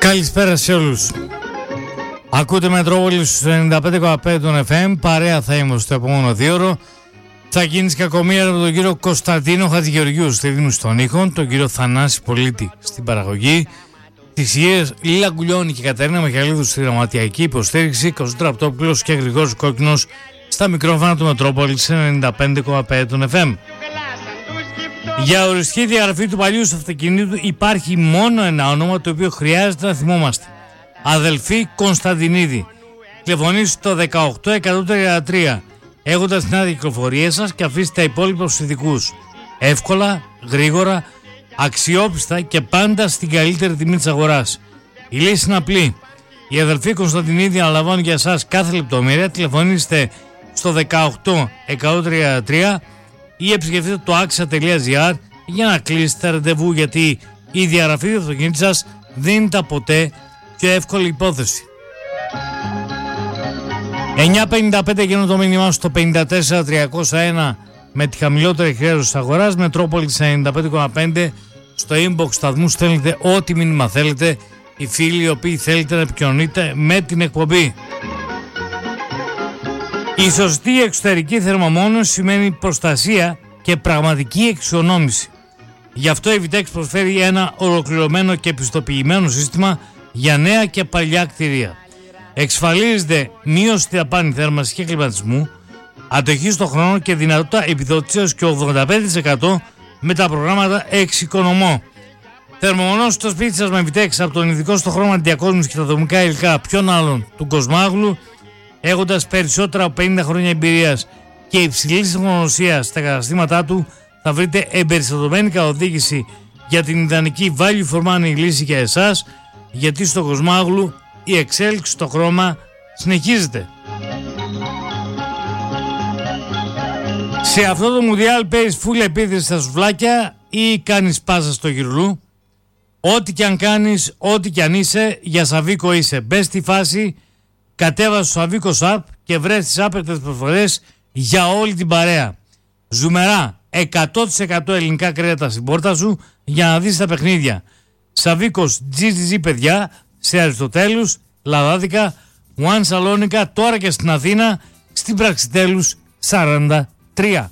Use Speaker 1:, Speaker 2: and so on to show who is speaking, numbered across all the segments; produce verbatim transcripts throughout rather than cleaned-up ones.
Speaker 1: Καλησπέρα σε όλους. Ακούτε Μετρόπολη στους ενενήντα πέντε κόμμα πέντε των εφ εμ. Παρέα θα είμαστε στο επόμενο δίωρο. Θα γίνει κακομοίρα με τον κύριο Κωνσταντίνο Χατζηγεωργίου στη δήμηση των ήχων, τον κύριο Θανάση Πολίτη στην παραγωγή, τις Ιες Λίλα Γκουλιώνη και Κατερίνα Μιχαηλίδου στη γραμματιακή υποστήριξη, Κωνσταντίνο Ραπτόπουλος και Γρηγόρης Κόκκινος στα μικρόφωνα του Μετρόπολη σε ενενήντα πέντε κόμμα πέντε των εφ εμ. Για οριστική διαγραφή του παλιού του αυτοκινήτου υπάρχει μόνο ένα όνομα το οποίο χρειάζεται να θυμόμαστε. Αδελφή Κωνσταντινίδη. Τηλεφωνήστε στο δεκαοκτώ εκατόν τριάντα τρία έχοντας την άδεια κυκλοφορία σας και αφήστε τα υπόλοιπα στους ειδικούς. Εύκολα, γρήγορα, αξιόπιστα και πάντα στην καλύτερη τιμή της αγοράς. Η λύση είναι απλή. Η αδελφή Κωνσταντινίδη αναλαμβάνει για εσάς κάθε λεπτομέρεια. Τηλεφωνήστε στο δεκαοκτώ εκατόν τριάντα τρία ή επισκεφτείτε το άξια τελεία τζι άρ για να κλείσετε ραντεβού, γιατί η διαγραφή του αυτοκινήτου σας δεν ήταν ποτέ πιο εύκολη υπόθεση. εννιά πενήντα πέντε γίνω το μήνυμά στο πενήντα τέσσερα τριακόσια ένα με τη χαμηλότερη χρέωση της αγοράς. Μετρόπολης ενενήντα πέντε κόμμα πέντε. Στο inbox σταθμού στέλνετε ό,τι μήνυμα θέλετε. Οι φίλοι οι οποίοι θέλετε να επικοινωνείτε με την εκπομπή. Η σωστή εξωτερική θερμομόνωση σημαίνει προστασία και πραγματική εξοικονόμηση. Γι' αυτό η Vitex προσφέρει ένα ολοκληρωμένο και πιστοποιημένο σύστημα για νέα και παλιά κτίρια. Εξασφαλίζεται μείωση στη δαπάνη θέρμανσης και κλιματισμού, αντοχή στον χρόνο και δυνατότητα επιδότησης και ογδόντα πέντε τοις εκατό με τα προγράμματα Εξοικονομώ. Θερμομονώσει το σπίτι σας με Vitex από τον ειδικό στο χρώμα αντιακόσμηση και τα δομικά υλικά ποιον άλλον του Κοσμάγλου, έχοντας περισσότερα από πενήντα χρόνια εμπειρίας και υψηλής τεχνογνωσίας στα καταστήματά του, θα βρείτε εμπεριστατωμένη καθοδήγηση για την ιδανική value for money λύση για εσάς, γιατί στο Κοσμάγλου η εξέλιξη στο χρώμα συνεχίζεται. Σε αυτό το Μουντιάλ παίζεις full επίθεση στα σουβλάκια ή κάνεις πάσα στο γυρλού? Ό,τι και αν κάνεις, ό,τι και αν είσαι, για Σαβίκο είσαι. Μπες στη φάση, κατέβασε το Σαβίκος app και βρες τις άπεκτες προσφορές για όλη την παρέα. Ζουμερά, εκατό τοις εκατό ελληνικά κρέατα στην πόρτα σου για να δεις τα παιχνίδια. Σαβίκος τζι τζι τζι παιδιά, σε Αριστοτέλους, Λαδάδικα, One Σαλόνικα, τώρα και στην Αθήνα, στην Πραξιτέλους σαράντα τρία.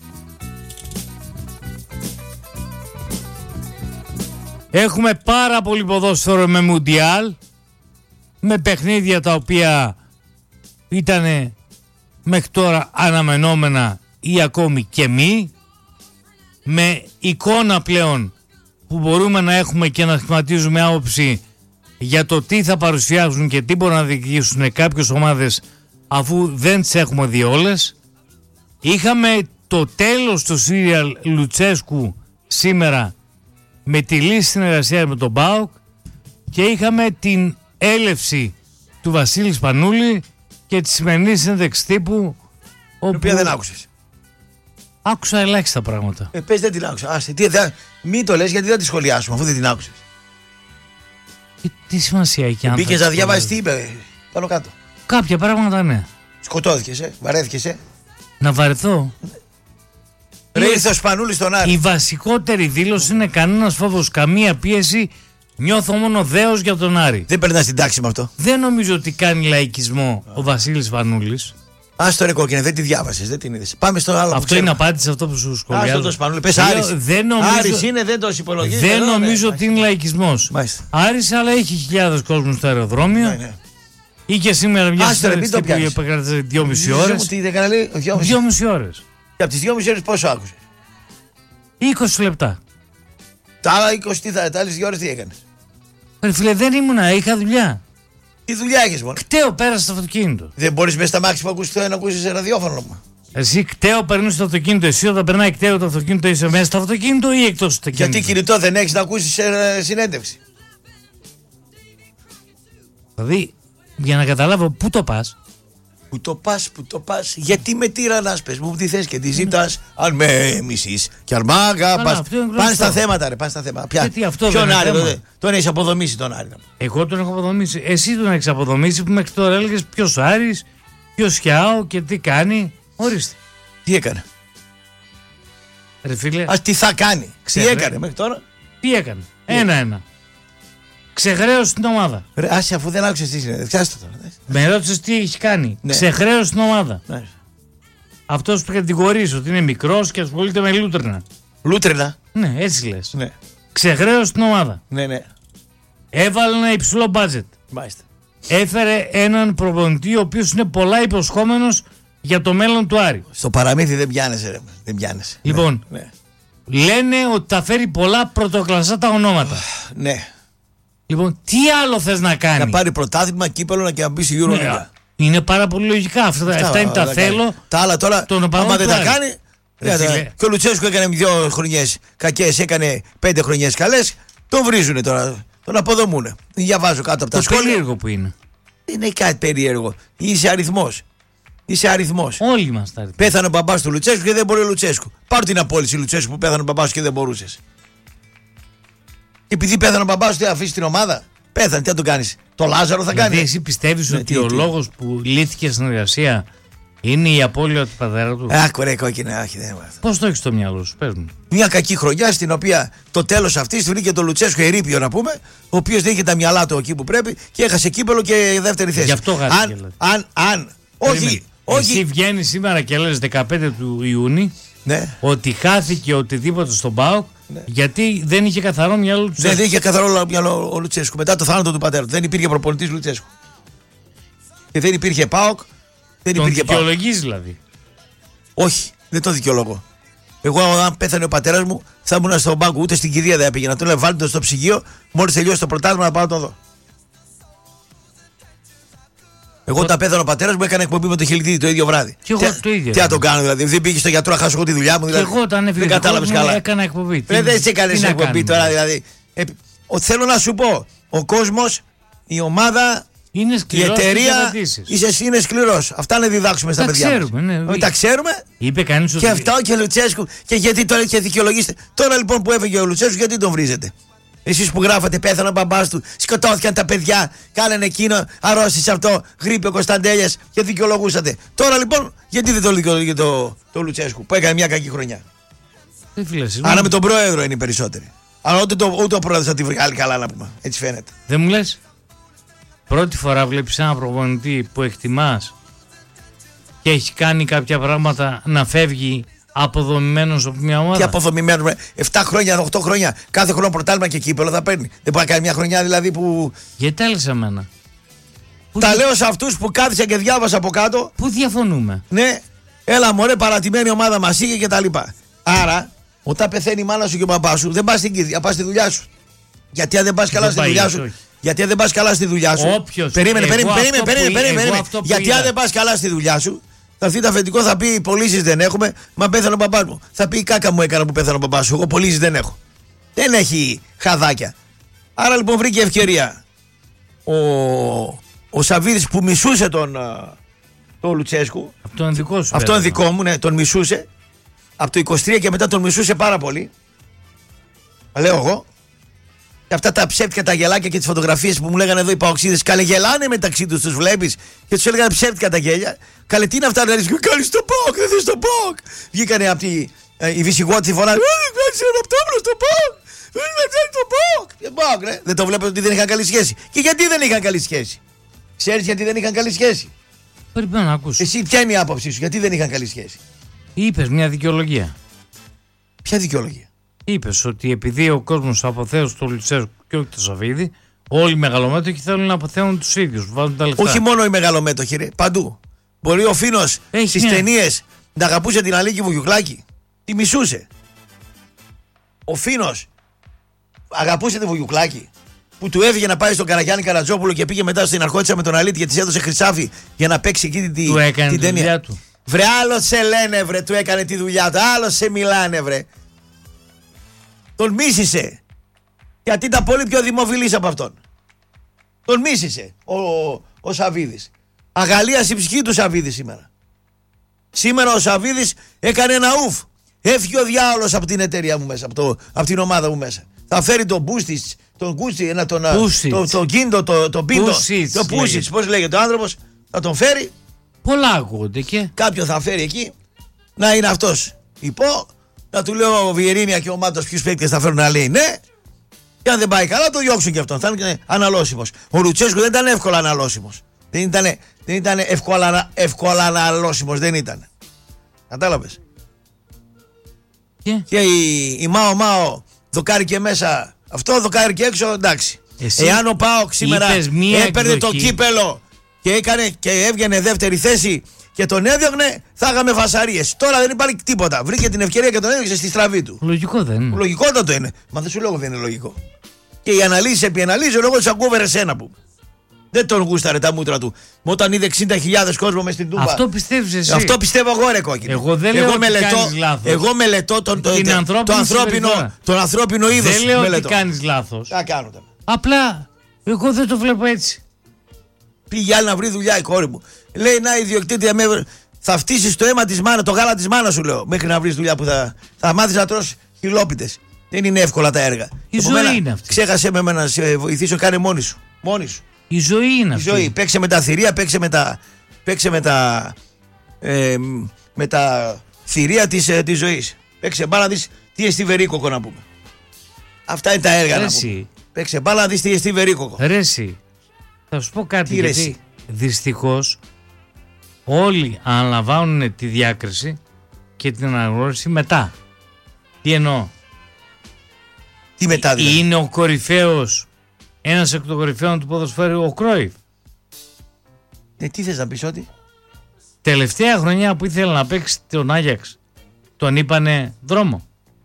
Speaker 1: Έχουμε πάρα πολύ ποδόσφαιρο με Μουντιάλ, με παιχνίδια τα οποία ήταν μέχρι τώρα αναμενόμενα ή ακόμη και μη, με εικόνα πλέον που μπορούμε να έχουμε και να σχηματίζουμε άποψη για το τι θα παρουσιάσουν και τι μπορούν να διοικήσουν κάποιες ομάδες αφού δεν τις έχουμε δει όλες. Είχαμε το τέλος του σύριαλ Λουτσέσκου σήμερα με τη λύση συνεργασία με τον ΠΑΟΚ και είχαμε την έλευση του Βασίλη Σπανούλη και τη σημερινή συνέντευξη τύπου,
Speaker 2: την οποία δεν άκουσες.
Speaker 1: Άκουσα ελάχιστα πράγματα.
Speaker 2: Ε, πες δεν την άκουσα. Άσε, τι, δε, μην το λες γιατί δεν τη σχολιάσουμε αφού δεν την άκουσες.
Speaker 1: Και τι σημασία έχει αν
Speaker 2: μπήκες να διαβάσεις τι είπε πάνω κάτω?
Speaker 1: Κάποια πράγματα ναι.
Speaker 2: Σκοτώθηκες, ε, βαρέθηκες, ε.
Speaker 1: Να βαρεθώ.
Speaker 2: Ρε ήρθε ο Σπανούλης στον Άρη.
Speaker 1: Η βασικότερη δήλωση είναι κανένας φόβος, καμία πίεση. Νιώθω μόνο δέος για τον Άρη.
Speaker 2: Δεν περνά στην τάξη με αυτό.
Speaker 1: Δεν νομίζω ότι κάνει λαϊκισμό ο Βασίλης Σπανούλης.
Speaker 2: Άστο ρε κόκκινε, δεν τη διάβασες, δεν την είδες. Πάμε στο άλλο.
Speaker 1: Αυτό είναι απάντηση σε αυτό που σου σχολιάζω.
Speaker 2: Άστο το Σπανούλη, πες Άρης.
Speaker 1: Δεν νομίζω...
Speaker 2: Άρης είναι, δεν το υπολογίζεις.
Speaker 1: Δεν
Speaker 2: εδώ,
Speaker 1: νομίζω
Speaker 2: ναι,
Speaker 1: ότι είναι λαϊκισμός. Άρης, αλλά έχει χιλιάδες κόσμους στο αεροδρόμιο.
Speaker 2: Ναι, ναι.
Speaker 1: Ή και σήμερα μια
Speaker 2: συνέντευξη
Speaker 1: που επεκράτησε δυόμιση ώρες. Δυόμιση ώρες.
Speaker 2: Και από τις δυόμιση ώρες πόσο άκουσες?
Speaker 1: είκοσι λεπτά.
Speaker 2: Τα άλλα είκοσι, τι θα, τα άλλες δύο ώρες τι έκανες?
Speaker 1: Ρε φίλε, δεν ήμουνα, είχα δουλειά.
Speaker 2: Τι δουλειά έχεις μόνο?
Speaker 1: Κταίω, πέρασα στο αυτοκίνητο.
Speaker 2: Δεν μπορείς μέσα στα μάξι που ακούσεις το να ακούσεις ραδιόφωνο μου.
Speaker 1: Εσύ κταίω, περνούς στο αυτοκίνητο. Εσύ όταν περνάει κταίω το αυτοκίνητο, είσαι μέσα στο αυτοκίνητο ή εκτός του αυτοκίνητου?
Speaker 2: Γιατί κινητό δεν έχεις να ακούσεις ε, συνέντευξη?
Speaker 1: Δηλαδή, για να καταλάβω πού το πας.
Speaker 2: Που το πας, που το πας, γιατί με τύρανας, πες μου τι θες και τι ζητάς, αν με μισείς και αν μ' αγαπάς. Πάνε στα θέματα ρε, πάνε στα θέματα. Ποια,
Speaker 1: γιατί αυτό
Speaker 2: ποιον
Speaker 1: δεν
Speaker 2: Άρη,
Speaker 1: είναι
Speaker 2: τότε, τον έχεις αποδομήσει τον Άρη?
Speaker 1: Εγώ τον έχω αποδομήσει, εσύ τον έχεις αποδομήσει που μέχρι τώρα έλεγες ποιος Άρης, ποιος Χιάο και τι κάνει. Ορίστε.
Speaker 2: Τι έκανε?
Speaker 1: Ρε φίλε.
Speaker 2: Ας τι θα κάνει, τι έκανε μέχρι τώρα?
Speaker 1: Τι έκανε, ένα-ένα. Ξεχρέωσε την ομάδα.
Speaker 2: Ρε, άσε, αφού δεν άκουσες τι συνέντευξη.
Speaker 1: Με ρώτησες τι έχει κάνει. Ναι. Ξεχρέωσε την ομάδα. Ναι. Αυτός που κατηγορείς ότι είναι μικρός και ασχολείται με λούτρινα.
Speaker 2: Λούτρινα.
Speaker 1: Ναι, έτσι λες.
Speaker 2: Ναι.
Speaker 1: Ξεχρέωσε την ομάδα.
Speaker 2: Ναι, ναι.
Speaker 1: Έβαλε ένα υψηλό μπάτζετ.
Speaker 2: Μάλιστα.
Speaker 1: Έφερε έναν προπονητή ο οποίος είναι πολλά υποσχόμενος για το μέλλον του Άρη.
Speaker 2: Στο παραμύθι δεν πιάνεσαι, ρε. Δεν πιάνεσαι.
Speaker 1: Λοιπόν,
Speaker 2: ναι, ναι.
Speaker 1: Λένε ότι θα φέρει πολλά πρωτοκλασσά τα ονόματα.
Speaker 2: Ναι.
Speaker 1: Λοιπόν, τι άλλο θες να κάνει?
Speaker 2: Να πάρει πρωτάθλημα, κύπελο και να μπει στη EuroLeague. Ναι,
Speaker 1: είναι πάρα πολύ λογικά. Αυτά, αυτά, αυτά είναι τα θέλω.
Speaker 2: Τα άλλα τώρα, άμα δεν τα κάνει. Ναι, και ο Λουτσέσκου έκανε δύο χρονιές κακές, έκανε πέντε χρονιές καλές. Τον βρίζουνε τώρα. Τον αποδομούνε. Διαβάζω κάτω από τα σχόλια.
Speaker 1: Το περίεργο που είναι.
Speaker 2: Είναι κάτι περίεργο. Είσαι αριθμός. Είσαι αριθμός.
Speaker 1: Όλοι μας τα αριθμός.
Speaker 2: Πέθανε ο μπαμπάς του Λουτσέσκου και δεν μπορεί ο Λουτσέσκου. Πάρ' την απόλυση Λουτσέσκου που πέθανε ο μπαμπάς και δεν μπορούσες. Επειδή πέθανε ο μπαμπάς του, θα αφήσει την ομάδα. Πέθανε, τι θα τον κάνεις? Το Λάζαρο θα
Speaker 1: δηλαδή,
Speaker 2: κάνει.
Speaker 1: Εσύ πιστεύεις
Speaker 2: ναι,
Speaker 1: ότι
Speaker 2: τι,
Speaker 1: ο
Speaker 2: τι.
Speaker 1: λόγος που λύθηκε συνεργασία είναι η απώλεια του πατέρα του?
Speaker 2: Άκου ρε κόκκινα, άχι δεν είναι.
Speaker 1: Πώς το έχεις στο μυαλό σου, πες μου?
Speaker 2: Μια κακή χρονιά στην οποία το τέλος αυτής βρήκε τον Λουτσέσκου ερείπιο να πούμε, ο οποίος δεν είχε τα μυαλά του εκεί που πρέπει και έχασε κύπελο και δεύτερη θέση.
Speaker 1: Γι' αυτό χάθηκε.
Speaker 2: Αν, δηλαδή. αν, αν, όχι, όχι.
Speaker 1: Εσύ βγαίνεις σήμερα και λες δεκαπέντε του Ιούνιου
Speaker 2: ναι.
Speaker 1: ότι χάθηκε οτιδήποτε στον ΠΑΟΚ ναι. γιατί δεν είχε καθαρό μυαλό του Λουτσέσκου.
Speaker 2: Δεν είχε καθαρό μυαλό ο Λουτσέσκου. Μετά το θάνατο του πατέρα του δεν υπήρχε προπονητής Λουτσέσκου. Και δεν υπήρχε ΠΑΟΚ. Δεν
Speaker 1: τον
Speaker 2: υπήρχε
Speaker 1: δικαιολογείς δηλαδή?
Speaker 2: Όχι, δεν το δικαιολογώ. Εγώ, αν πέθανε ο πατέρας μου, θα ήμουν στον πάγκο, ούτε στην κηδεία δεν πήγαινα. Τον λέω, βάλτε το στο ψυγείο, μόλις τελειώσει το πρωτάθλημα να πάω να τον δω. Εγώ, όταν πέθανε ο πατέρας μου, έκανε εκπομπή με το Χιλιτίδη το ίδιο βράδυ.
Speaker 1: Και εγώ τι, το ίδιο.
Speaker 2: Τι να το κάνω, δηλαδή. Δεν πήγε στο γιατρό να χάσω εγώ τη δουλειά μου. Δηλαδή.
Speaker 1: Και εγώ, όταν έφυγε το κόσμο, έκανα εκπομπή.
Speaker 2: Δεν δε σε έκανε εκπομπή τώρα, δηλαδή. Ε, ο, θέλω να σου πω, ο κόσμος, η ομάδα.
Speaker 1: Είναι σκληρός,
Speaker 2: η εταιρεία είσαι, είναι σκληρός. Αυτά να διδάξουμε στα
Speaker 1: τα
Speaker 2: παιδιά
Speaker 1: ξέρουμε,
Speaker 2: μας.
Speaker 1: Ναι,
Speaker 2: τα ξέρουμε.
Speaker 1: Είπε κανείς
Speaker 2: και
Speaker 1: ότι...
Speaker 2: αυτό και ο Λουτσέσκου. Και γιατί τώρα και δικαιολογήστε. Τώρα λοιπόν που έφυγε ο Λουτσέσκου, γιατί τον βρίζετε? Εσείς που γράφατε πέθανε ο μπαμπάς του, σκοτώθηκαν τα παιδιά, κάνανε εκείνο, αρρώστησε αυτό, γρήπε ο Κωνσταντέλιας και δικαιολογούσατε. Τώρα λοιπόν, γιατί δεν το δικαιολογείτε το, το Λουτσέσκου που έκανε μια κακή χρονιά? Άρα με τον πρόεδρο είναι οι περισσότεροι. Αλλά ούτε, το, ούτε ο πρόεδρος θα τη βγάλει καλά να πούμε. Έτσι φαίνεται.
Speaker 1: Δεν μου λες? Πρώτη φορά βλέπεις έναν προπονητή που εκτιμάς και έχει κάνει κάποια πράγματα να φεύγει αποδομημένος από μια ομάδα?
Speaker 2: Τι αποδομημένος? επτά χρόνια, οκτώ χρόνια, κάθε χρόνο πρωτάθλημα και κύπελο θα παίρνει. Δεν μπορεί να κάνει μια χρονιά δηλαδή που.
Speaker 1: Γιατί τα λες εμένα?
Speaker 2: Τα λέω σε αυτούς που κάθισα και διάβασα από κάτω.
Speaker 1: Πού διαφωνούμε?
Speaker 2: Ναι, έλα μωρέ, παρατημένη ομάδα μας είχε και τα λοιπά. Άρα, όταν πεθαίνει η μάνα σου και ο μπαμπάς σου, δεν πας στην κηδεία, πας στη δουλειά σου. Γιατί αν δεν πας καλά στη δουλειά σου. Γιατί αν δεν πας καλά στη δουλειά σου.
Speaker 1: Όποιος,
Speaker 2: περίμενε, περίμενε, περίμενε, περίμενε, περίμενε. Γιατί αν δεν πας καλά στη δουλειά σου, θα έρθει το αφεντικό, θα πει πωλήσεις δεν έχουμε. Μα πέθανε ο μπαμπάς μου. Θα πει η κάκα μου έκανα που πέθανε ο μπαμπάς σου. Εγώ πωλήσεις δεν έχω. Δεν έχει χαδάκια. Άρα λοιπόν βρήκε ευκαιρία ο, ο Σαββίδης που μισούσε τον, τον Λουτσέσκου.
Speaker 1: Αυτό είναι δικό σου.
Speaker 2: Αυτό είναι δικό μου, ναι, τον μισούσε. Από το είκοσι τρία και μετά τον μισούσε πάρα πολύ. Λέω εγώ. Και αυτά τα ψεύτικα τα γελάκια και τις φωτογραφίες που μου λέγανε εδώ οι παοξίδες, καλέ γελάνε μεταξύ τους, τους βλέπεις και τους έλεγαν ψεύτικα τα γέλια. Καλέ τι είναι αυτά, δηλαδή, κάνεις το ΠΑΟΚ, δεν θες το ΠΑΟΚ. Βγήκανε από τη ε, η Βυσιγότη φωνάζει, δεν ξέρω αυτό το ΠΑΟΚ, δεν το ΠΑΟΚ. Δεν, δεν το βλέπετε ότι δεν είχαν καλή σχέση. Και γιατί δεν είχαν καλή σχέση? Ξέρεις γιατί δεν είχαν καλή σχέση?
Speaker 1: Πρέπει να ακούσεις.
Speaker 2: Εσύ ποια είναι η άποψή σου, γιατί δεν είχαν καλή σχέση?
Speaker 1: Είπες μια δικαιολογία.
Speaker 2: Ποια δικαιολογία?
Speaker 1: Είπες ότι επειδή ο κόσμος αποθέωσε το Λουτσέσκου και όχι το Σαββίδη, όλοι οι μεγαλομέτωχοι θέλουν να αποθέουν τους ίδιους. Βάζουν τα λεφτά.
Speaker 2: Όχι μόνο οι μεγαλομέτωχοι, ρε, παντού. Μπορεί ο Φίνος στις μια... ταινίες να αγαπούσε την Αλίκη Βουγιουκλάκη. Τη μισούσε. Ο Φίνος αγαπούσε τη Βουγιουκλάκη που του έφυγε να πάει στον Καραγιάννη Καρατζόπουλο και πήγε μετά στην Αρχότσα με τον Αλίτη και της έδωσε χρυσάφι για να παίξει εκεί τη,
Speaker 1: του έκανε
Speaker 2: την
Speaker 1: τη
Speaker 2: ταινία.
Speaker 1: Δουλειά του.
Speaker 2: Βρε, άλλο σε λένε, βρε, του έκανε τη δουλειά του. Άλλο σε μιλάνε, βρε. Τον μίσησε. Γιατί ήταν πολύ πιο δημοφιλής από αυτόν. Τον μίσησε ο, ο, ο Σαββίδης. Αγαλίασε η ψυχή του Σαββίδη σήμερα. Σήμερα ο Σαββίδης έκανε ένα ουφ. Έφυγε ο διάολος από την εταιρεία μου μέσα, από, το, από την ομάδα μου μέσα. Θα φέρει τον Μπούστιτς, τον Κούστι, ένα τον το, το Κίντο, το, το Πίντο, το Πούσιτς, πώς λέγεται ο άνθρωπος, θα τον φέρει.
Speaker 1: Πολλά ακούγονται και.
Speaker 2: Κάποιον θα φέρει εκεί, να είναι αυτός υπό, να του λέω ο Βιερίνια και ο Μάτος ποιους παίκτες θα φέρουν, να λέει ναι. Και αν δεν πάει καλά, το διώξουν και αυτόν. Θα είναι αναλώσιμος. Ο Λουτσέσκου δεν ήταν εύκολα αναλώσιμος. Δεν ήταν, δεν ήταν εύκολα, εύκολα αναλώσιμος. Δεν ήταν. Κατάλαβες.
Speaker 1: Yeah.
Speaker 2: Και η, η Μάο Μάο δοκάρει και μέσα. Αυτό δοκάρει και έξω, εντάξει.
Speaker 1: Εσύ
Speaker 2: Εάν ο Πάοκ σήμερα έπαιρνε
Speaker 1: εκδοχή.
Speaker 2: το κύπελο και, έκανε, και έβγαινε δεύτερη θέση και τον έδιωχνε, θα είχαμε φασαρίες. Τώρα δεν υπάρχει τίποτα. Βρήκε την ευκαιρία και τον έδιωξε στη στραβή του.
Speaker 1: Λογικό δεν είναι.
Speaker 2: Λογικότατο είναι. Μα δεν σου λέω δεν είναι λογικό. Και οι αναλύσεις επί αναλύσεων, εγώ τις ακούω εσένα που. Δεν τον γούσταρε τα μούτρα του. Μα όταν είδε εξήντα χιλιάδες κόσμο μες στην Τούμπα.
Speaker 1: Αυτό πιστεύεις εσύ.
Speaker 2: Αυτό πιστεύω εγώ, ρε κόκκινο.
Speaker 1: Εγώ δεν λέω
Speaker 2: εγώ
Speaker 1: ότι
Speaker 2: μελετώ,
Speaker 1: κάνεις λάθος.
Speaker 2: Εγώ μελετώ τον, το,
Speaker 1: Την
Speaker 2: το, το, ανθρώπινο, τον ανθρώπινο είδος.
Speaker 1: Δεν λέω
Speaker 2: μελετώ.
Speaker 1: ότι κάνεις λάθος.
Speaker 2: Τα κάνω τώρα.
Speaker 1: Απλά εγώ δεν το βλέπω έτσι.
Speaker 2: Πήγε άλλη να βρει δουλειά η κόρη μου. Λέει να η ιδιοκτήτρια με. Θα φτύσεις το αίμα της μάνας, το γάλα της μάνας σου λέω. Μέχρι να βρεις δουλειά που θα, θα μάθεις να τρως χιλόπιτες. Δεν είναι εύκολα τα έργα.
Speaker 1: Η ζωή είναι αυτή.
Speaker 2: Ξέχασε με να σε βοηθήσω, κάνε μόνη σου. Μόνη σου.
Speaker 1: Η ζωή είναι αυτή.
Speaker 2: Η ζωή. Παίξε με τα θηρία, παίξε με τα, παίξε με τα, ε, με τα θηρία της, ε, της ζωής. Παίξε μπάλα να δεις τι εστί βερίκοκο να πούμε. Αυτά είναι τα έργα.
Speaker 1: Ρέση.
Speaker 2: Να πούμε. Παίξε μπάλα να δεις τι εστί βερίκοκο.
Speaker 1: Ρέση. Θα σου πω κάτι.
Speaker 2: Τι
Speaker 1: γιατί
Speaker 2: ρέση?
Speaker 1: Δυστυχώς όλοι αναλαμβάνουν τη διάκριση και την αναγνώριση μετά. Τι εννοώ.
Speaker 2: Τι μετά δηλαδή.
Speaker 1: Είναι ο κορυφαίος, ένας εκ των κορυφαίων του ποδοσφαίρου, ο Κρόιφ.
Speaker 2: Ε, τι θες να πεις ότι.
Speaker 1: Τελευταία χρονιά που ήθελε να παίξει τον Άγιαξ, τον είπανε δρόμο.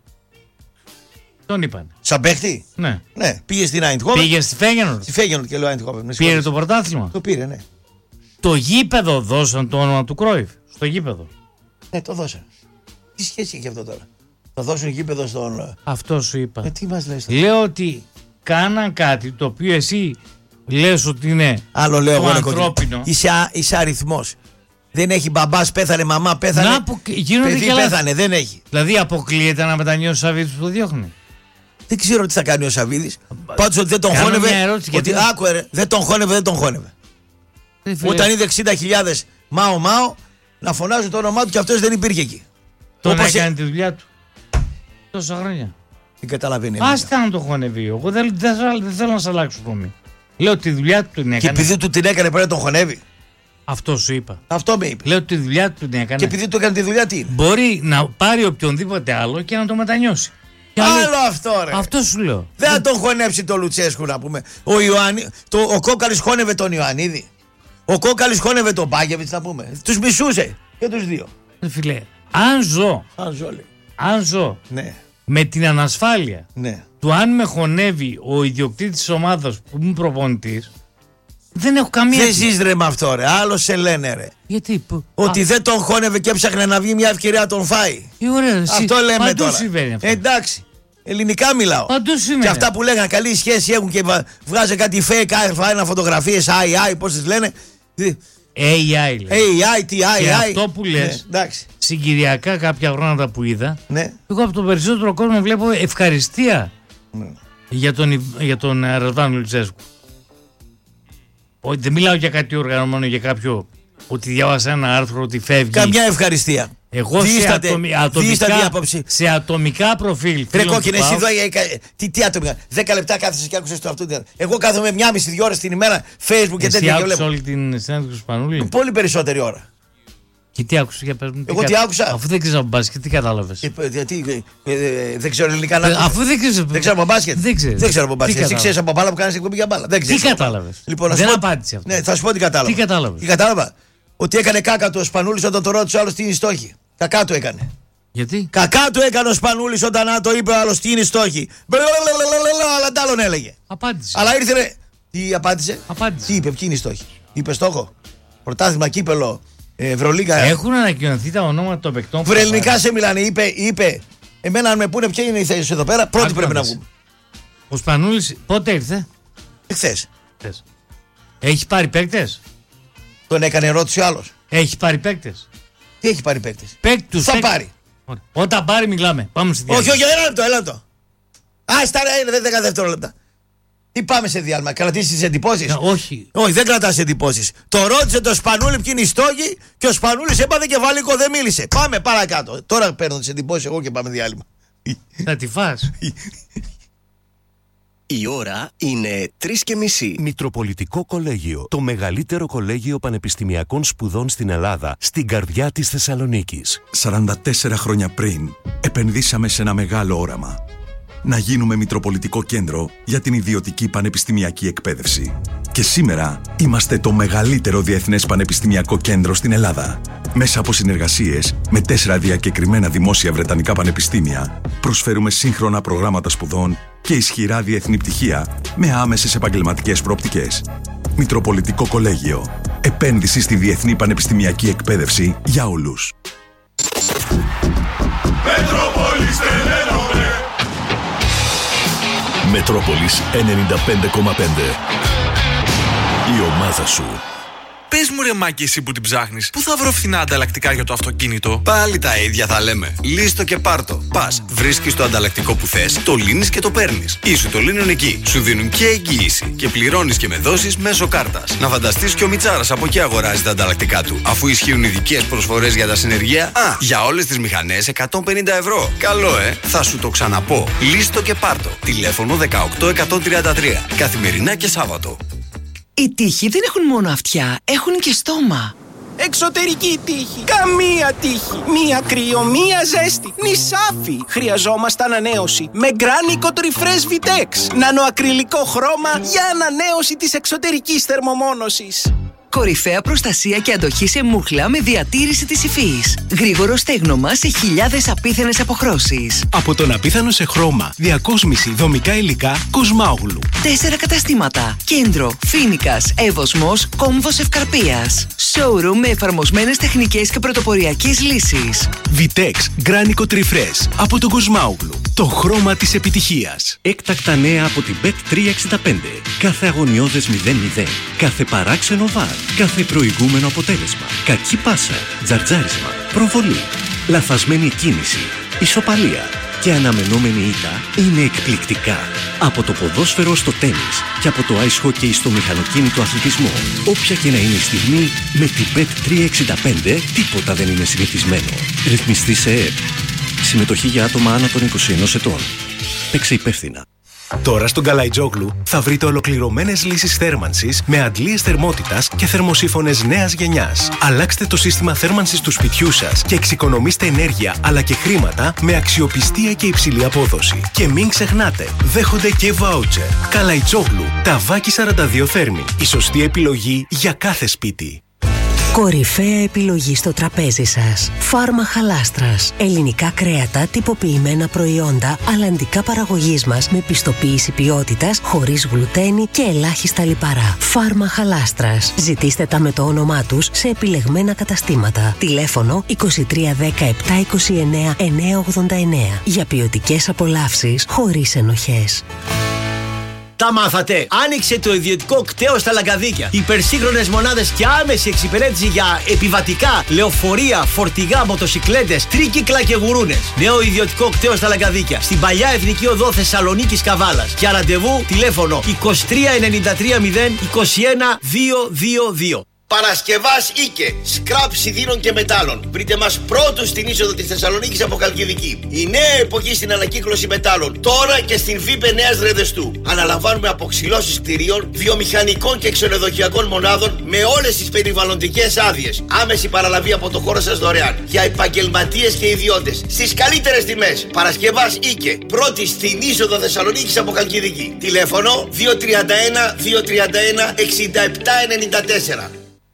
Speaker 1: Τον είπανε.
Speaker 2: Σαν παίχτη.
Speaker 1: Ναι.
Speaker 2: Ναι, πήγε στην Άιντχόβεν.
Speaker 1: Πήγε στη Φέγενορ.
Speaker 2: Στη Φέγενορ και λέω Άιντχόβεν.
Speaker 1: Πήρε το πρωτάθλημα.
Speaker 2: Το πήρε, ναι.
Speaker 1: Το γήπεδο δώσαν το όνομα του Κρόιφ. Στο γήπεδο.
Speaker 2: Ναι, το δώσαν. Τι σχέση έχει αυτό τώρα. Θα δώσουν γήπεδο στον.
Speaker 1: Αυτό σου είπα.
Speaker 2: Ε, τι μας λες τώρα.
Speaker 1: Λέω ότι κάναν κάτι το οποίο εσύ λες ότι είναι
Speaker 2: Άλλο λέω
Speaker 1: το
Speaker 2: εγώ,
Speaker 1: ανθρώπινο.
Speaker 2: Είσαι, είσαι αριθμός. Δεν έχει μπαμπάς, πέθανε, μαμά, πέθανε.
Speaker 1: Να που γίνονται
Speaker 2: παιδί
Speaker 1: και λάθη.
Speaker 2: πέθανε, δεν έχει.
Speaker 1: Δηλαδή αποκλείεται να μετανιώσει ο Σαββίδης που το διώχνει.
Speaker 2: Δεν ξέρω τι θα κάνει ο Σαββίδης. Πάντως ότι δεν τον
Speaker 1: Κάνω
Speaker 2: χώνευε.
Speaker 1: μια ερώτηση,
Speaker 2: Ότι
Speaker 1: γιατί-
Speaker 2: άκουε, ρε, δεν τον χώνευε, δεν τον χώνευε.
Speaker 1: Ε, φίλε,
Speaker 2: Όταν είδε εξήντα χιλιάδες μάο μάο να φωνάζουν το όνομά του και αυτός δεν υπήρχε εκεί.
Speaker 1: τον
Speaker 2: όπως
Speaker 1: έκανε
Speaker 2: ε-
Speaker 1: τη δουλειά του. Τόσα χρόνια.
Speaker 2: Δεν καταλαβαίνει.
Speaker 1: Άστα να το χωνεύει. Εγώ δεν, δεν, δεν, δεν θέλω να σε αλλάξω γνώμη. Λέω ότι τη δουλειά του την
Speaker 2: Και
Speaker 1: έκανε.
Speaker 2: επειδή του την έκανε πρέπει να τον χωνεύει.
Speaker 1: Αυτό σου είπα.
Speaker 2: Αυτό με είπε.
Speaker 1: Λέω ότι τη δουλειά του την έκανε.
Speaker 2: Και επειδή του έκανε τη δουλειά τι είναι.
Speaker 1: Μπορεί να πάρει οποιονδήποτε άλλο και να το μετανιώσει. Και άλλο-
Speaker 2: Άλλο αυτό ρε.
Speaker 1: Αυτό σου λέω.
Speaker 2: Δεν θα τον χωνέψει το Λουτσέσκου να πούμε. Ο, Ιωάννη, το, ο Κόκαλης χώνευε τον Ιωαννίδη. Ο Κόκαλης χώνευε τον Μπάκεβιτς να πούμε. Τους μισούσε και τους δύο.
Speaker 1: Ε, Φίλε, αν ζω,
Speaker 2: Αν ζόλι.
Speaker 1: αν ζω
Speaker 2: Ναι,
Speaker 1: με την ανασφάλεια
Speaker 2: ναι.
Speaker 1: του αν με χωνεύει ο ιδιοκτήτης της ομάδας που είμαι προπονητής, δεν έχω καμία.
Speaker 2: Δεν ζεις ρε με αυτό ρε. Άλλο σε λένε ρε.
Speaker 1: Γιατί. που-
Speaker 2: Ότι
Speaker 1: Α,
Speaker 2: δεν τον χώνευε και έψαχνε να βγει μια ευκαιρία να τον φάει.
Speaker 1: ε, ωραία, εσύ,
Speaker 2: Αυτό λέμε
Speaker 1: παντού
Speaker 2: τώρα.
Speaker 1: συμβαίνει αυτό.
Speaker 2: Ε, εντάξει. Ελληνικά μιλάω.
Speaker 1: Παντού συμβαίνει.
Speaker 2: Και αυτά που λέγανε καλή σχέση έχουν και βα- βγάζε κάτι fake ένα φωτογραφίες άι άι, πώς τις λένε.
Speaker 1: έι άι λέει.
Speaker 2: έι άι, τι άι
Speaker 1: Και
Speaker 2: άι.
Speaker 1: αυτό που λες,
Speaker 2: Ναι, εντάξει.
Speaker 1: συγκυριακά κάποια χρόνια που είδα,
Speaker 2: Ναι.
Speaker 1: εγώ από τον περισσότερο κόσμο βλέπω ευχαριστία
Speaker 2: Ναι.
Speaker 1: για τον, Ιβ- για τον ε, Ρασβάν Λουτσέσκου. Όχι, δεν μιλάω για κάτι οργανωμένο, για κάποιο ότι διάβασα ένα άρθρο ότι φεύγει.
Speaker 2: Καμιά ευχαριστία.
Speaker 1: Εγώ σε,
Speaker 2: Δίσταται-
Speaker 1: ατομι-
Speaker 2: δίστατη
Speaker 1: ατομικά,
Speaker 2: άποψη.
Speaker 1: σε ατομικά προφίλ.
Speaker 2: Ρε
Speaker 1: φίλων του
Speaker 2: κόκκινε, εσύ
Speaker 1: ΠΑΟΚ,
Speaker 2: εδώ. ε, ε, Τι, τι άτομα. Δέκα λεπτά κάθεσαι και άκουσες το αυτό. Εγώ κάθομαι μία μισή δύο ώρες την ημέρα Facebook και
Speaker 1: εσύ
Speaker 2: τέτοια και
Speaker 1: άκουσες
Speaker 2: βλέπω.
Speaker 1: όλη την συνέντευξη του Σπανούλη.
Speaker 2: Πολύ περισσότερη ώρα.
Speaker 1: Και τι άκουσες για πες μου.
Speaker 2: Εγώ τι άκουσα?
Speaker 1: Αφού δεν ξέρεις από μπάσκετ, τι κατάλαβες.
Speaker 2: Ε, Γιατί ε, ε, δεν ξέρω ελληνικά να
Speaker 1: Ε, Αφού δεν ξέρεις.
Speaker 2: Δεν ξέρω από μπάσκετ.
Speaker 1: Δεν ξέρεις.
Speaker 2: Δεν ξέρω από
Speaker 1: Τι
Speaker 2: μπάσκετ. Εσύ
Speaker 1: κατάλαβες.
Speaker 2: ξέρεις από μπάλα που κάνεις εκπομπή για μπάλα. Δεν
Speaker 1: Τι
Speaker 2: ξέρεις.
Speaker 1: κατάλαβες.
Speaker 2: Λοιπόν, να
Speaker 1: Δεν
Speaker 2: σου πω-
Speaker 1: απάντησε αυτό.
Speaker 2: Ναι, θα σου πω τι κατάλαβα.
Speaker 1: Τι κατάλαβες.
Speaker 2: Τι κατάλαβα. Ότι έκανε κάκα του ο Σπανούλης όταν το ρώτησε ο άλλος τι είναι η στόχη. Κακά του έκανε.
Speaker 1: Γιατί.
Speaker 2: Κακά του έκανε ο Σπανούλης όταν να το είπε ο άλλος τι είναι η στόχη. Μπλαλαλαλαλαλα, αλλά τ' άλλον έλεγε.
Speaker 1: Απάντησε.
Speaker 2: Αλλά ήρθε ρε. Τι απάντησε.
Speaker 1: Απάντησε.
Speaker 2: Τι είπε, ποιοι είναι οι στόχοι. Είπε στόχο. Πρωτάθλημα, κύπελο, ε, Ευρωλίγκα.
Speaker 1: Έχουν ανακοινωθεί τα ονόματα των παικτών. που θα
Speaker 2: Βρελληνικά
Speaker 1: πάρουν.
Speaker 2: σε μιλάνε. Είπε, είπε. Εμένα αν με πούνε ποια είναι η θέση σου εδώ πέρα, πρώτη
Speaker 1: Άκου
Speaker 2: πρέπει
Speaker 1: να
Speaker 2: να
Speaker 1: δεις.
Speaker 2: βγούμε.
Speaker 1: Ο Σπανούλης πότε ήρθε.
Speaker 2: Εχθές.
Speaker 1: Χθες. Έχει πάρει παίκτες.
Speaker 2: Τον έκανε ερώτηση ο άλλος.
Speaker 1: Έχει πάρει παίκτες.
Speaker 2: Τι έχει πάρει παίκτης.
Speaker 1: Παίκτους.
Speaker 2: Θα
Speaker 1: παίκτες.
Speaker 2: πάρει.
Speaker 1: Ωραία. Όταν πάρει, μιλάμε. Πάμε στη
Speaker 2: Όχι,
Speaker 1: διάρκεια.
Speaker 2: όχι, ένα λεπτό, ένα λεπτό. Άστα ρε, είναι δέκα δευτερόλεπτα. Τι πάμε σε διάλειμμα, κρατήσει τι εντυπώσεις.
Speaker 1: Ε, Όχι.
Speaker 2: Όχι, δεν κρατάς εντυπώσεις. Το ρώτησε το Σπανούλη ποιοι είναι οι στόχοι και ο Σπανούλης έπαθε κεφαλικό, δεν μίλησε. Πάμε παρακάτω. Τώρα παίρνω τις εντυπώσεις εγώ και πάμε διάλειμμα.
Speaker 1: Θα τη φας.
Speaker 3: Η ώρα είναι τρεις και μισή.
Speaker 4: Μητροπολιτικό Κολέγιο. Το μεγαλύτερο κολέγιο πανεπιστημιακών σπουδών στην Ελλάδα, στην καρδιά της Θεσσαλονίκης.
Speaker 5: σαράντα τέσσερα χρόνια πριν, επενδύσαμε σε ένα μεγάλο όραμα. Να γίνουμε Μητροπολιτικό Κέντρο για την ιδιωτική πανεπιστημιακή εκπαίδευση. Και σήμερα είμαστε το μεγαλύτερο διεθνές πανεπιστημιακό κέντρο στην Ελλάδα. Μέσα από συνεργασίες με τέσσερα διακεκριμένα δημόσια βρετανικά πανεπιστήμια, προσφέρουμε σύγχρονα προγράμματα σπουδών και ισχυρά διεθνή πτυχία με άμεσες επαγγελματικές προοπτικές. Μητροπολιτικό Κολέγιο. Επένδυση στη διεθνή πανεπιστημιακή εκπαίδευση για όλους.
Speaker 6: Μετρόπολης τελένομαι.
Speaker 7: Μετρόπολης ενενήντα πέντε κόμμα πέντε. Η ομάδα σου.
Speaker 8: Πες μου ρε Μάκη, εσύ που την ψάχνεις, πού θα βρω φθηνά ανταλλακτικά για το αυτοκίνητο?
Speaker 3: Πάλι τα ίδια θα λέμε. Λύστο και πάρτο. Πας, βρίσκεις το ανταλλακτικό που θες, το λύνεις και το παίρνεις. Ή σου το λύνουν εκεί. Σου δίνουν και εγγύηση. Και πληρώνεις και με δόσεις μέσω κάρτας. Να φανταστείς και ο Μιτσάρας από εκεί αγοράζει τα ανταλλακτικά του. Αφού ισχύουν ειδικές προσφορές για τα συνεργεία, α, για όλες τις μηχανές εκατόν πενήντα ευρώ. Καλό, ε! Θα σου το ξαναπώ. Λύστο και πάρτο. Τηλέφωνο δεκαοκτώ εκατόν τριάντα τρία. Καθημερινά και Σάββατο.
Speaker 9: Οι τείχοι δεν έχουν μόνο αυτιά, έχουν και στόμα.
Speaker 10: Εξωτερική τύχη. Καμία τύχη. Μία κρύο, μία ζέστη. Νησάφι. Χρειαζόμαστε ανανέωση. Με Granny Refresh Vitex. Νανοακριλικό χρώμα για ανανέωση της εξωτερικής θερμομόνωσης.
Speaker 9: Κορυφαία προστασία και αντοχή σε μούχλα με διατήρηση της υφής. Γρήγορο στέγνομα σε χιλιάδες απίθανες αποχρώσεις.
Speaker 11: Από τον απίθανο σε χρώμα, διακόσμηση, δομικά υλικά, Κοσμάογλου.
Speaker 9: Τέσσερα καταστήματα. Κέντρο, Φίνικας, Εύωσμος, Κόμβος Ευκαρπίας. Showroom με εφαρμοσμένες τεχνικές και πρωτοποριακές λύσεις.
Speaker 11: Vitex Granny Refresh από τον Κοσμάογλου. Το χρώμα της επιτυχίας.
Speaker 4: Έκτακτα νέα από την μπετ τριακόσια εξήντα πέντε. Κάθε αγωνιώδες μηδέν μηδέν. Κάθε παράξενο βάρ. Κάθε προηγούμενο αποτέλεσμα. Κακή πάσα. Τζαρτζάρισμα. Προβολή. Λαθασμένη κίνηση. Ισοπαλία. Και αναμενόμενη ήττα είναι εκπληκτικά. Από το ποδόσφαιρο στο τένις και από το ice hockey στο μηχανοκίνητο αθλητισμό. Όποια και να είναι η στιγμή, με την μπετ τριακόσια εξήντα πέντε τίποτα δεν είναι συνηθισμένο. Ρυθμιστή σε ΕΕΠ. Συμμετοχή για άτομα άνω των είκοσι ενός ετών. Παίξε υπεύθυνα.
Speaker 11: Τώρα στον Καλαϊτζόγλου θα βρείτε ολοκληρωμένες λύσεις θέρμανσης με αντλίες θερμότητας και θερμοσύφωνες νέας γενιάς. Αλλάξτε το σύστημα θέρμανσης του σπιτιού σας και εξοικονομήστε ενέργεια αλλά και χρήματα με αξιοπιστία και υψηλή απόδοση. Και μην ξεχνάτε, δέχονται και βάουτσερ. Καλαϊτζόγλου, Ταβάκι σαράντα δύο Θέρμη. Η σωστή επιλογή για κάθε σπίτι.
Speaker 12: Κορυφαία επιλογή στο τραπέζι σας. Φάρμα Χαλάστρας. Ελληνικά κρέατα, τυποποιημένα προϊόντα, αλλαντικά παραγωγής μας με πιστοποίηση ποιότητας, χωρίς γλουτένι και ελάχιστα λιπαρά. Φάρμα Χαλάστρας. Ζητήστε τα με το όνομά τους σε επιλεγμένα καταστήματα. Τηλέφωνο είκοσι τρία δέκα επτά είκοσι εννέα εννιακόσια ογδόντα εννέα. Για ποιοτικές απολαύσεις χωρίς ενοχές.
Speaker 2: Τα μάθατε. Άνοιξε το ιδιωτικό κτέο στα Λαγκαδίκια. Υπερσύγχρονες μονάδες και άμεση εξυπηρέτηση για επιβατικά, λεωφορεία, φορτηγά, μοτοσικλέτες, τρίκυκλα και γουρούνες. Νέο ιδιωτικό κτέο στα Λαγκαδίκια. Στην παλιά Εθνική Οδό Θεσσαλονίκης Καβάλας. Για ραντεβού τηλέφωνο είκοσι τρία ενενήντα τρία μηδέν είκοσι ένα διακόσια είκοσι δύο. Παρασκευάς Ίκε, σκραπ σιδήρων και μετάλλων. Βρείτε μας πρώτους στην είσοδο της Θεσσαλονίκης από Καλκιδική. Η νέα εποχή στην ανακύκλωση μετάλλων. Τώρα και στην ΒΥΠΕ Νέας Ρεδεστού. Αναλαμβάνουμε αποξυλώσεις κτηρίων, βιομηχανικών και ξενοδοχειακών μονάδων με όλες τις περιβαλλοντικές άδειες. Άμεση παραλαβή από το χώρο σας δωρεάν. Για επαγγελματίες και ιδιώτες. Στις καλύτερες τιμές. Παρασκευάς Ίκε, πρώτη στην είσοδο Θεσσαλονίκης από Καλκιδική. Τηλέφωνο δύο τρία ένα δύο τρία ένα εξήντα επτά ενενήντα τέσσερα.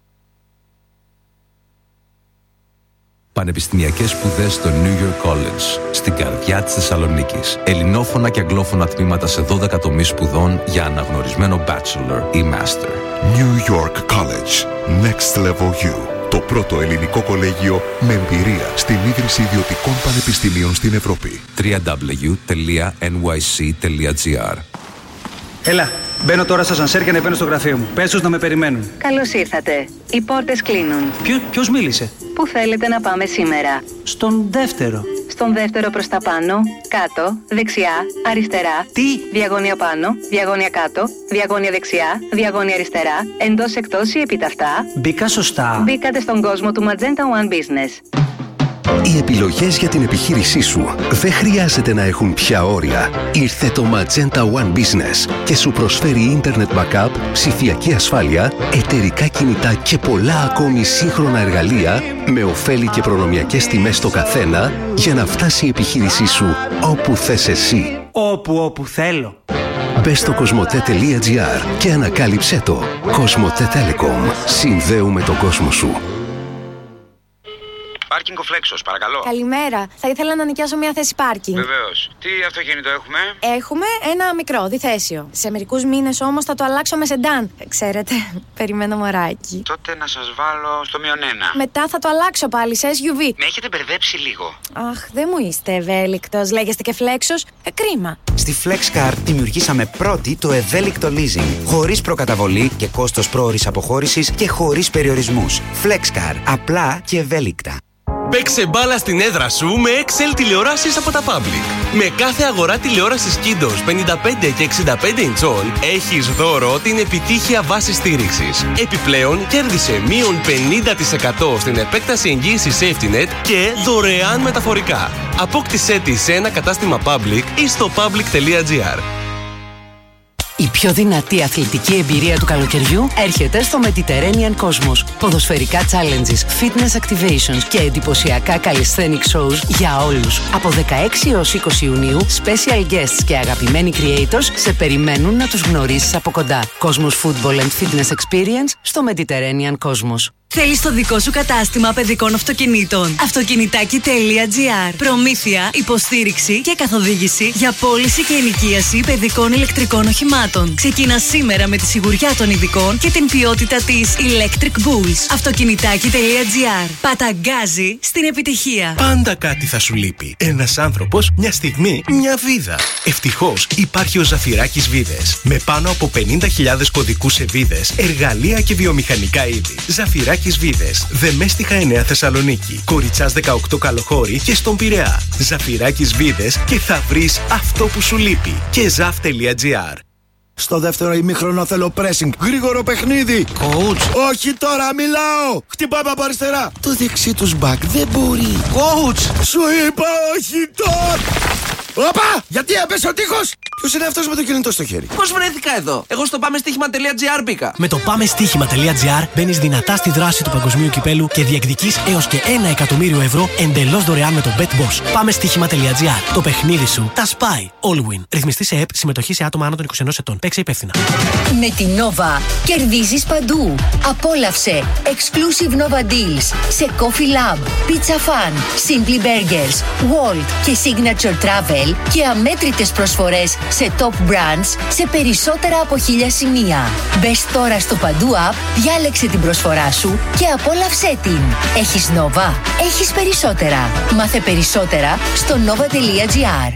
Speaker 13: Πανεπιστημιακές σπουδές στο New York College, στην καρδιά της Θεσσαλονίκης. Ελληνόφωνα και αγγλόφωνα τμήματα σε δώδεκα τομείς σπουδών για αναγνωρισμένο bachelor ή master.
Speaker 14: New York College. Next Level U. Το πρώτο ελληνικό κολέγιο με εμπειρία στην ίδρυση ιδιωτικών πανεπιστημίων στην Ευρώπη.
Speaker 13: double-u double-u double-u τελεία εν γουάι σι τελεία τζι άρ.
Speaker 15: Έλα, μπαίνω τώρα στα σανσέρ και ανεβαίνω στο γραφείο μου. Πες τους να με περιμένουν.
Speaker 16: Καλώς ήρθατε. Οι πόρτες κλείνουν.
Speaker 15: Ποιο, ποιος μίλησε?
Speaker 16: Πού θέλετε να πάμε σήμερα?
Speaker 15: Στον δεύτερο.
Speaker 16: Στον δεύτερο προς τα πάνω, κάτω, δεξιά, αριστερά.
Speaker 15: Τι?
Speaker 16: Διαγώνια πάνω, διαγώνια κάτω, διαγώνια δεξιά, διαγώνια αριστερά, εντός εκτός ή επί ταυτά.
Speaker 15: Μπήκα σωστά.
Speaker 16: Μπήκατε στον κόσμο του Magenta One Business.
Speaker 11: Οι επιλογές για την επιχείρησή σου δεν χρειάζεται να έχουν πια όρια. Ήρθε το Magenta One Business και σου προσφέρει Internet Backup, ψηφιακή ασφάλεια, εταιρικά κινητά και πολλά ακόμη σύγχρονα εργαλεία με ωφέλη και προνομιακές τιμές στο καθένα για να φτάσει η επιχείρησή σου όπου θες εσύ.
Speaker 17: Όπου όπου θέλω.
Speaker 11: Μπες στο κοσμοτέ τελεία τζι άρ και ανακάλυψέ το. Κοσμοτέ Telecom. Συνδέουμε τον κόσμο σου.
Speaker 18: Πάρκινγκ ο Φλέξος, παρακαλώ.
Speaker 19: Καλημέρα. Θα ήθελα να νοικιάσω μια θέση πάρκινγκ.
Speaker 18: Βεβαίως. Τι αυτοκίνητο έχουμε?
Speaker 19: Έχουμε ένα μικρό, διθέσιο. Σε μερικούς μήνες όμως θα το αλλάξω με σεντάν. Ξέρετε, περιμένω μωράκι.
Speaker 18: Τότε να σας βάλω στο μείον ένα.
Speaker 19: Μετά θα το αλλάξω πάλι σε ες γιου βι.
Speaker 18: Με έχετε μπερδέψει λίγο.
Speaker 19: Αχ, δεν μου είστε ευέλικτος. Λέγεστε και Φλέξος. Ε, κρίμα.
Speaker 20: Στη FlexCar δημιουργήσαμε πρώτη το ευέλικτο leasing. Χωρίς προκαταβολή και κόστος πρόωρης αποχώρησης και χωρίς περιορισμούς. FlexCar. Απλά και ευέλικτα.
Speaker 21: Παίξε μπάλα στην έδρα σου με εξ ελ τηλεοράσεις από τα Public. Με κάθε αγορά τηλεόρασης Kindos πενήντα πέντε και εξήντα πέντε ιντσών έχεις δώρο την επιτύχεια βάση στήριξης. Επιπλέον κέρδισε μείον πενήντα τοις εκατό στην επέκταση εγγύησης SafetyNet και δωρεάν μεταφορικά. Απόκτησέ τη σε ένα κατάστημα Public ή στο public τελεία τζι άρ.
Speaker 9: Η πιο δυνατή αθλητική εμπειρία του καλοκαιριού έρχεται στο Mediterranean Cosmos. Ποδοσφαιρικά challenges, fitness activations και εντυπωσιακά calisthenic shows για όλους. Από δεκαέξι έως είκοσι Ιουνίου, special guests και αγαπημένοι creators σε περιμένουν να τους γνωρίσεις από κοντά. Cosmos Football and Fitness Experience στο Mediterranean Cosmos.
Speaker 22: Θέλεις το δικό σου κατάστημα παιδικών αυτοκινήτων. Αυτοκινητάκι τελεία τζι άρ. Προμήθεια, υποστήριξη και καθοδήγηση για πώληση και ενοικίαση παιδικών ηλεκτρικών οχημάτων. Ξεκίνα σήμερα με τη σιγουριά των ειδικών και την ποιότητα της Electric Bulls. Αυτοκινητάκι τελεία τζι άρ. Παταγκάζει στην επιτυχία.
Speaker 11: Πάντα κάτι θα σου λείπει. Ένας άνθρωπος, μια στιγμή, μια βίδα. Ευτυχώς υπάρχει ο Ζαφυράκης Βίδες. Με πάνω από πενήντα χιλιάδες κωδικούς σε βίδες, εργαλεία και βιομηχανικά είδη. Ζαφυράκης Βίδες. Δεμέστιχα εννέα Θεσσαλονίκη. Κοριτσάς δεκαοκτώ Καλοχώρη και στον Πειραιά. Ζαφυράκης Βίδες και θα βρεις αυτό που σου λείπει. Και ζαφ τελεία τζι άρ.
Speaker 23: Στο δεύτερο ημίχρονο θέλω pressing. Γρήγορο παιχνίδι. Coach. Όχι τώρα, μιλάω. Χτυπάμε από αριστερά. Το δεξί τους μπακ δεν μπορεί. Coach. Σου είπα όχι τώρα. Όπα! Γιατί έπεσε ο τείχος! Ποιος είναι αυτός με το κινητό στο χέρι?
Speaker 24: Πώς βρέθηκα εδώ? Εγώ στο πάμε στοίχημα τελεία τζι άρ μπήκα.
Speaker 25: Με το πάμε στοίχημα τελεία τζι άρ μπαίνεις δυνατά στη δράση του παγκοσμίου κυπέλου και διεκδικείς έως και ένα εκατομμύριο ευρώ εντελώς δωρεάν με το BetBoss. Πάμε στοίχημα τελεία τζι άρ. Το παιχνίδι σου τα σπάει. All win. Ρυθμιστή σε ΕΠ, συμμετοχή σε άτομα άνω των είκοσι ενός ετών. Παίξε υπεύθυνα.
Speaker 26: Με την Nova κερδίζεις παντού. Απόλαυσε exclusive Nova deals σε Coffee Lab, Pizza Fan, Simply Burgers, Walt και Signature Travel και αμέτρητες προσφορές σε top brands σε περισσότερα από χίλια σημεία. Μπες τώρα στο Παντού App, διάλεξε την προσφορά σου και απόλαυσέ την. Έχεις Nova? Έχεις περισσότερα. Μάθε περισσότερα στο nova τελεία τζι άρ.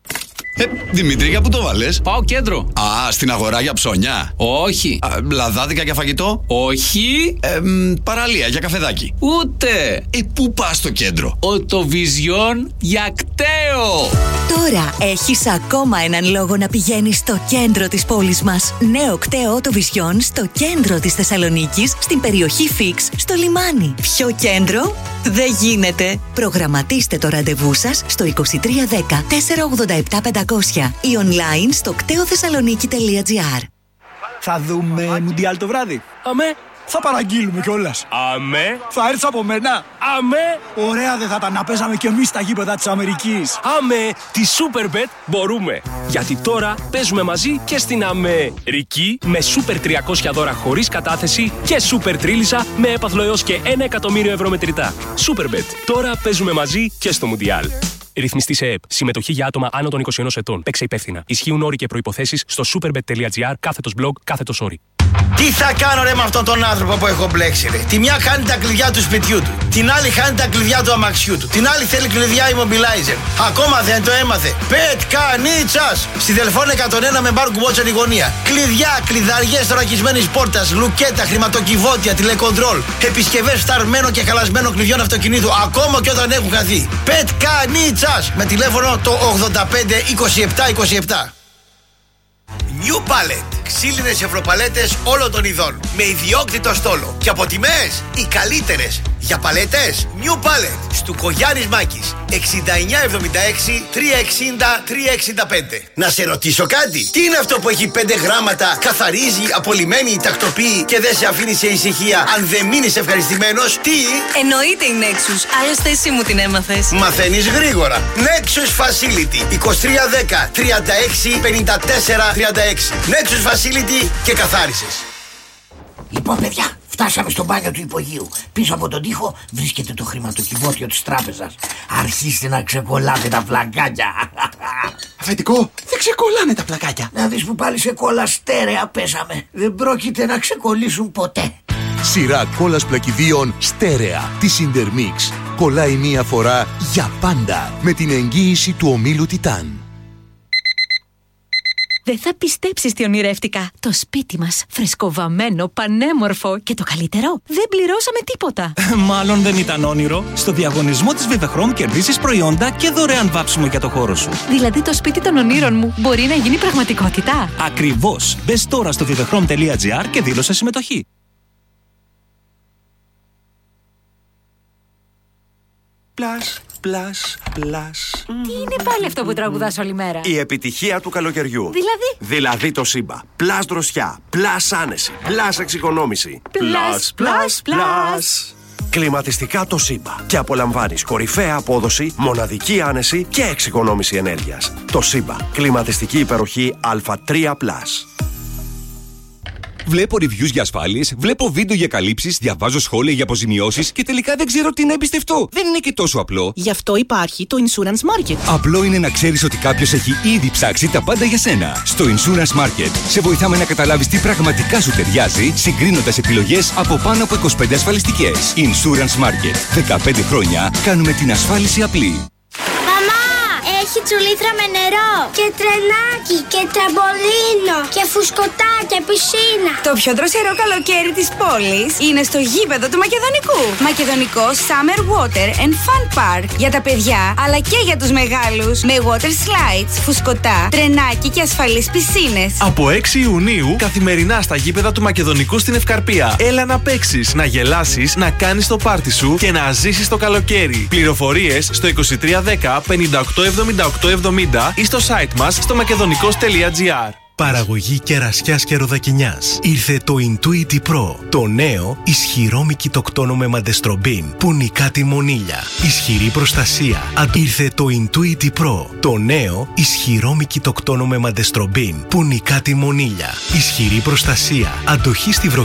Speaker 3: Ε, Δημήτρη, για πού το βάλες?
Speaker 27: Πάω κέντρο.
Speaker 3: Α, στην αγορά για ψώνια.
Speaker 27: Όχι.
Speaker 3: Α, λαδάδικα για φαγητό.
Speaker 27: Όχι.
Speaker 3: Ε, μ, παραλία για καφεδάκι.
Speaker 27: Ούτε.
Speaker 3: Ε, πού πας στο κέντρο?
Speaker 27: Οτοβιζιόν για κταίο.
Speaker 22: Τώρα έχεις ακόμα έναν λόγο να πηγαίνεις στο κέντρο της πόλης μας. Νέο κταίο Οτοβιζιόν στο κέντρο της Θεσσαλονίκης, στην περιοχή Φίξ, στο λιμάνι. Πιο κέντρο δεν γίνεται. Προγραμματίστε το ραντεβού σας στο είκοσι τρία δέκα τετρακόσια ογδόντα επτά πεντακόσια ή online στο κτέοθεσσαλονίκη τελεία τζι άρ.
Speaker 23: Θα δούμε Μουντιάλ το βράδυ. Αμέ. Θα παραγγείλουμε κιόλας.
Speaker 27: Αμέ.
Speaker 23: Θα έρθεις από μένα.
Speaker 27: Αμέ.
Speaker 23: Ωραία δεν θα ήταν να παίζαμε κι εμείς στα γήπεδα της Αμερικής.
Speaker 27: Αμέ. Τη Superbet μπορούμε. Γιατί τώρα παίζουμε μαζί και στην Αμερική με Super τριακόσια δώρα χωρίς κατάθεση και Super Τρίλισσα με έπαθλο έως και ένα εκατομμύριο ευρώ μετρητά. Superbet. Τώρα παίζουμε μαζί και στο Μουντιάλ. Ρυθμιστή σε ΕΠ. Συμμετοχή για άτομα άνω των είκοσι ενός ετών. Παίξε υπεύθυνα. Ισχύουν όροι και προϋποθέσεις στο superbet τελεία τζι άρ κάθετος blog κάθετος όροι.
Speaker 2: Τι θα κάνω ρε με αυτόν τον άνθρωπο που έχω μπλέξει ρε? Τη μια χάνει τα κλειδιά του σπιτιού του, την άλλη χάνει τα κλειδιά του αμαξιού του, την άλλη θέλει κλειδιά immobilizer. Ακόμα δεν το έμαθε. Πετκανίτσας! Στη Δελφών εκατόν ένα με μπάρ κουμπότσερ γωνία. Κλειδιά, κλειδαριές θωρακισμένης πόρτας, λουκέτα, χρηματοκιβώτια, τηλεκοντρόλ, επισκευές φταρμένο και χαλασμένο κλειδιών αυτοκινήτου, ακόμα και όταν έχουν χαθεί. Πετκανίτσας! Με τηλέφωνο το ογδόντα πέντε είκοσι επτά είκοσι επτά. New Pallet. Ξύλινες ευρωπαλέτες όλων των ειδών. Με ιδιόκτητο στόλο. Και από τιμές οι καλύτερες. Για παλέτες, New Pallet, Στουκογιάννης Μάκης, εξήντα εννιά εβδομήντα έξι τριακόσια εξήντα τριακόσια εξήντα πέντε. Να σε ρωτήσω κάτι, τι είναι αυτό που έχει πέντε γράμματα, καθαρίζει, απολυμμένει, τακτοποιεί και δεν σε αφήνει σε ησυχία αν δεν μείνεις ευχαριστημένος, τι?
Speaker 1: Εννοείται η Nexus, άλλωστε εσύ μου την έμαθες.
Speaker 2: Μαθαίνεις γρήγορα. Nexus Facility, είκοσι τρία δέκα τριάντα έξι πενήντα τέσσερα τριάντα έξι. Nexus Facility και καθάρισες.
Speaker 4: Λοιπόν, παιδιά, φτάσαμε στο μπάνιο του υπογείου. Πίσω από τον τοίχο βρίσκεται το χρηματοκιβώτιο της τράπεζας. Αρχίστε να ξεκολλάτε τα πλακάκια.
Speaker 5: Αφεντικό, δεν ξεκολλάνε τα πλακάκια.
Speaker 4: Να δεις που πάλι σε κόλλα στέρεα πέσαμε. Δεν πρόκειται να ξεκολλήσουν ποτέ.
Speaker 6: Σειρά κόλλας πλακιδίων στέρεα της Intermix. Κολλάει μία φορά για πάντα με την εγγύηση του ομίλου Τιτάν.
Speaker 7: Δεν θα πιστέψεις τι ονειρεύτηκα. Το σπίτι μας, φρεσκοβαμμένο, πανέμορφο και το καλύτερο, δεν πληρώσαμε τίποτα.
Speaker 8: Μάλλον δεν ήταν όνειρο. Στο διαγωνισμό της Vivechrome κερδίσεις προϊόντα και δωρεάν βάψιμο για το χώρο σου.
Speaker 7: Δηλαδή το σπίτι των ονείρων μου μπορεί να γίνει πραγματικότητα.
Speaker 8: Ακριβώς. Μπες τώρα στο vivechrome τελεία gr και δήλωσε συμμετοχή.
Speaker 10: Πλάς, πλάς, πλάς.
Speaker 7: Τι είναι πάλι αυτό που τραγουδάς όλη μέρα?
Speaker 10: Η επιτυχία του καλοκαιριού.
Speaker 7: Δηλαδή?
Speaker 10: Δηλαδή το Σύμπα. Πλάς δροσιά, πλάς άνεση, πλάς εξοικονόμηση.
Speaker 7: Πλάς, πλάς, πλάς.
Speaker 10: Κλιματιστικά το Σύμπα. Και απολαμβάνεις κορυφαία απόδοση, μοναδική άνεση και εξοικονόμηση ενέργειας. Το Σύμπα. Κλιματιστική υπεροχή Α τρία πλας.
Speaker 28: Βλέπω reviews για ασφάλειες, βλέπω βίντεο για καλύψεις, διαβάζω σχόλια για αποζημιώσεις και τελικά δεν ξέρω τι να εμπιστευτώ. Δεν είναι και τόσο απλό.
Speaker 29: Γι' αυτό υπάρχει το Insurance Market.
Speaker 28: Απλό είναι να ξέρεις ότι κάποιος έχει ήδη ψάξει τα πάντα για σένα. Στο Insurance Market σε βοηθάμε να καταλάβεις τι πραγματικά σου ταιριάζει, συγκρίνοντας επιλογές από πάνω από είκοσι πέντε ασφαλιστικές. Insurance Market. δεκαπέντε χρόνια κάνουμε την ασφάλιση απλή.
Speaker 30: Έχει τσουλήθρα με νερό και τρενάκι και τραμπολίνο και φουσκωτά και πισίνα.
Speaker 31: Το πιο δροσερό καλοκαίρι της πόλης είναι στο γήπεδο του Μακεδονικού. Μακεδονικό Summer Water and Fun Park. Για τα παιδιά αλλά και για τους μεγάλους. Με water slides, φουσκωτά, τρενάκι και ασφαλείς πισίνες.
Speaker 32: Από έξι Ιουνίου καθημερινά στα γήπεδα του Μακεδονικού στην Ευκαρπία. Έλα να παίξεις, να γελάσεις, να κάνεις το πάρτι σου και να ζήσεις το καλοκαίρι. Πληροφορίες στο είκοσι τρία δέκα πενήντα οκτώ εβδομήντα οκτώ εβδομήντα ή στο site μας στο μακεδονικός τελεία gr.
Speaker 11: Παραγωγή κερασιάς και ροδακινιάς. Ήρθε το Intuity Pro, το νέο ισχυρό μικητοκτόνο με μαντεστρομπίν που νικά τη μονήλια. Ισχυρή προστασία. Ήρθε το Intuity Pro, το νέο ισχυρό μικητοκτόνο με μαντεστρομπίν που νικά τη μονήλια. Ισχυρή προστασία. Αντοχή στη βροχή